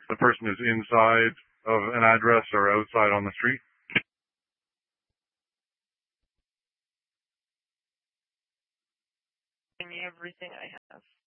The person is inside of an address or outside on the street. Everything I have.